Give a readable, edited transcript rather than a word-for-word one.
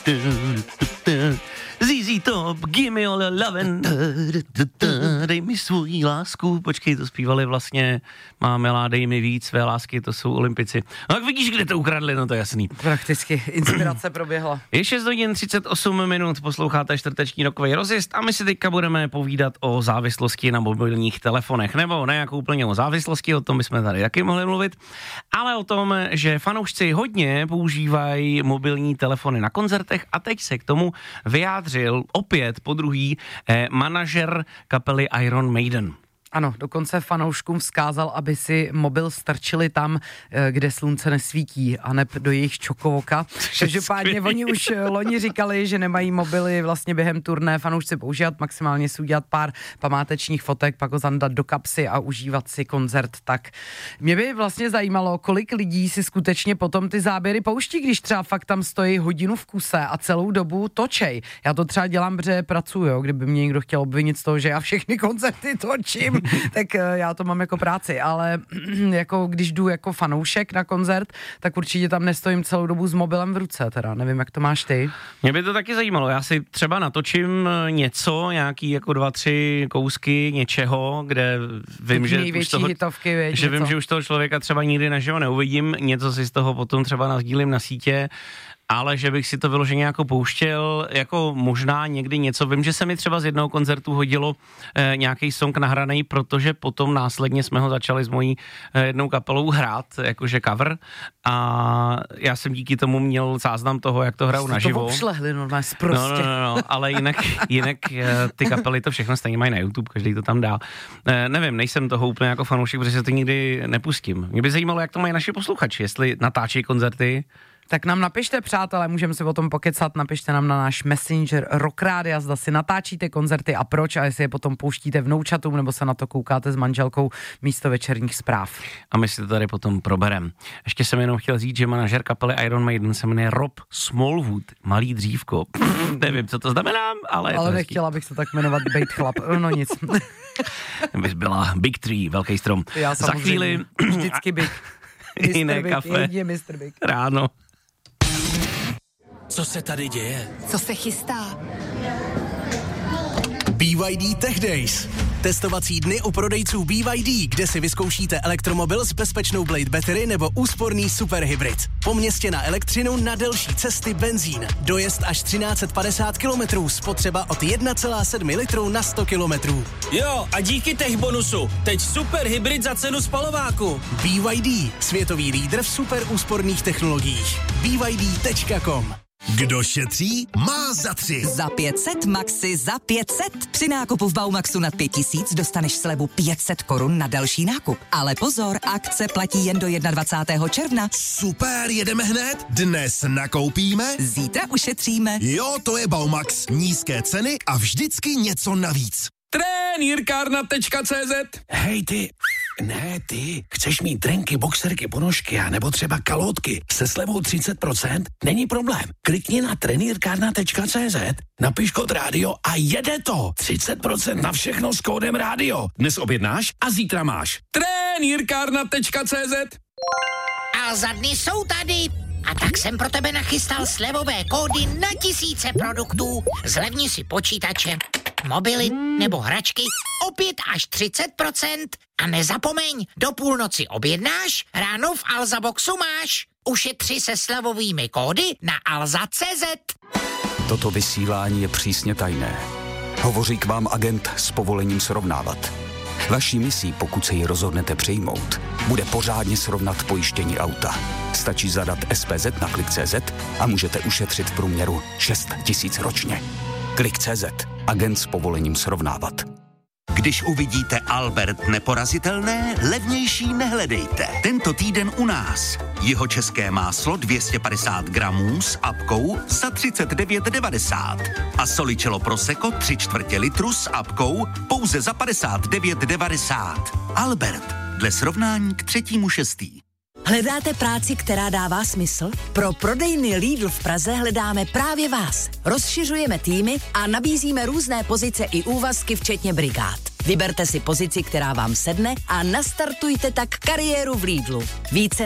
ZZ Top, give me all your lovin', dej mi svou lásku. Počkej, to zpívali vlastně Má milá, dej mi víc své lásky, to jsou Olympici. No tak vidíš, kde to ukradli, no to je jasný. Prakticky, inspirace proběhla. Je 6 hodin 38 minut, posloucháte čtvrteční rokový rozjezd a my si teďka budeme povídat o závislosti na mobilních telefonech, nebo ne jako úplně o závislosti, o tom bychom tady taky mohli mluvit, ale o tom, že fanoušci hodně používají mobilní telefony na koncertech a teď se k tomu vyjádřil opět podruhý manažer kapely Iron Maiden. Ano, dokonce fanouškům vzkázal, aby si mobil strčili tam, kde slunce nesvítí, a neb do jejich čokovoka. Každopádně oni už loni říkali, že nemají mobily vlastně během turné fanoušci používat, maximálně si udělat pár památečních fotek, pak ho zandat do kapsy a užívat si koncert. Tak mě by vlastně zajímalo, kolik lidí si skutečně potom ty záběry pouští, když třeba fakt tam stojí hodinu v kuse a celou dobu točej. Já to třeba dělám, protože pracuju, jo? Kdyby mě někdo chtěl obvinit z toho, že já všechny koncerty točím, tak já to mám jako práci, ale jako když jdu jako fanoušek na koncert, tak určitě tam nestojím celou dobu s mobilem v ruce, teda nevím, jak to máš ty. Mě by to taky zajímalo, já si třeba natočím něco, nějaký jako 2-3 kousky něčeho, kde vím, že už toho, hitovky, že vím, že už toho člověka třeba nikdy naživo neuvidím, něco si z toho potom třeba nasdílím na sítě, ale že bych si to vyloženě jako pouštěl, jako možná někdy něco. Vím, že se mi třeba z jednoho koncertu hodilo nějaký song nahraný, protože potom následně jsme ho začali s mojí jednou kapelou hrát, jakože cover, a já jsem díky tomu měl záznam toho, jak to hrajou naživo. To obšlehli normálně prostě. No, ale jinak ty kapely to všechno stejně mají na YouTube, každý to tam dá. Nevím, nejsem toho úplně jako fanoušek, protože se to nikdy nepustím. Mě by zajímalo, jak to mají naši posluchači, jestli natáčí koncerty. Tak nám napište, přátelé, můžeme si o tom pokecat, napište nám na náš Messenger Rock Rádia, zda si natáčíte koncerty a proč, a jestli je potom pouštíte vnoučatům, nebo se na to koukáte s manželkou místo večerních zpráv. A my si to tady potom proberem. Ještě jsem jenom chtěl říct, že manažer kapely Iron Maiden se jmenuje Rob Smallwood, malý dřívko. Nevím, co to znamená, ale je to nechtěla bych se tak jmenovat, bejt chlap, no nic. Bys byla Big Tree, velký strom. Já za chvíli vždycky Big. Jiné kafe. Jedině Mr. Big. Ráno. Co se tady děje? Co se chystá? BYD Tech Days. Testovací dny u prodejců BYD, kde si vyzkoušíte elektromobil s bezpečnou Blade Battery nebo úsporný superhybrid. Po městě na elektřinu, na delší cesty benzín. Dojezd až 1350 km, spotřeba od 1,7 litru na 100 km. Jo, a díky tech bonusu, teď superhybrid za cenu spalováku. BYD, světový lídr v super úsporných technologiích. BYD.com. Kdo šetří, má za 3. Za 500 Maxi za 500. Při nákupu v Baumaxu nad 5000 dostaneš slevu 500 korun na další nákup. Ale pozor, akce platí jen do 21. června. Super, jedeme hned? Dnes nakoupíme? Zítra ušetříme. Jo, to je Baumax. Nízké ceny a vždycky něco navíc. Trenýrkárna.cz. Hej ty, ne ty, chceš mít trenky, boxerky, ponožky a nebo třeba kalhotky se slevou 30%? Není problém. Klikni na trenýrkárna.cz, napiš kód rádio a jede to. 30% na všechno s kódem rádio. Dnes objednáš a zítra máš. Trenýrkárna.cz. A za dny jsou tady. A tak jsem pro tebe nachystal slevové kódy na tisíce produktů. Zlevni si počítače, mobily nebo hračky o 5 až 30%. A nezapomeň, do půlnoci objednáš, ráno v Alza Boxu máš. Ušetři se slevovými kódy na alza.cz. Toto vysílání je přísně tajné. Hovoří k vám agent s povolením srovnávat. Vaší misí, pokud se ji rozhodnete přijmout, bude pořádně srovnat pojištění auta. Stačí zadat SPZ na Klik.cz a můžete ušetřit v průměru 6 000 ročně. Klik.cz. Agent s povolením srovnávat. Když uvidíte Albert neporazitelné, levnější nehledejte. Tento týden u nás. Jihočeské máslo 250 gramů s apkou za 39,90. A Solicello Prosecco 3/4 litru s apkou pouze za 59,90. Albert, dle srovnání k 3.6. Hledáte práci, která dává smysl? Pro prodejny Lidl v Praze hledáme právě vás. Rozšiřujeme týmy a nabízíme různé pozice i úvazky, včetně brigád. Vyberte si pozici, která vám sedne a nastartujte tak kariéru v Lidlu. Více